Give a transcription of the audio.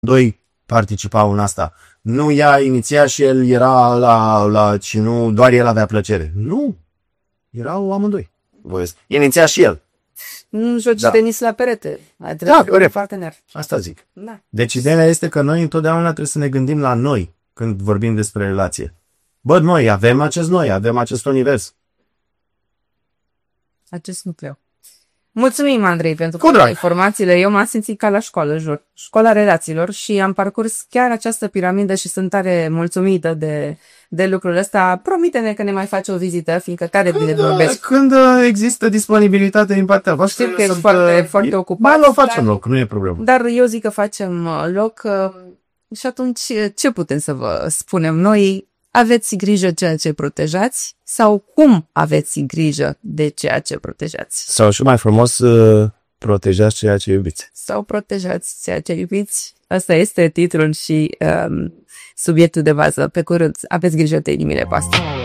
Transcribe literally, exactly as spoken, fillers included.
Doi participau în asta. Nu ea iniția și el era la, la și nu doar el avea plăcere. Nu. Erau amândoi. Iniția și el. Nu joci Da. tenis la perete. Ai Da, da, corect. partener. Asta zic. Da. Deci ideea este că noi întotdeauna trebuie să ne gândim la noi când vorbim despre relație. Bă, noi avem acest noi, avem acest univers. Acest nucleu. Mulțumim, Andrei, pentru Cu drag. informațiile. Eu m-am simțit ca la școală, jur. Școala relațiilor și am parcurs chiar această piramidă și sunt tare mulțumită de, de lucrul ăsta. Promite-ne că ne mai faci o vizită, fiindcă tare bine vorbești. Când uh, există disponibilitate din partea voastră, Știu că ești sunt, foarte, uh, foarte ocupat. Ba, o facem loc, nu e problemă. Dar eu zic că facem uh, loc uh, și atunci uh, ce putem să vă spunem noi? Aveți grijă ceea ce protejați sau cum aveți grijă de ceea ce protejați? Sau și mai frumos, uh, protejați ceea ce iubiți. Sau protejați ceea ce iubiți? Asta este titlul și um, subiectul de bază. Pe curând, aveți grijă de inimile voastre.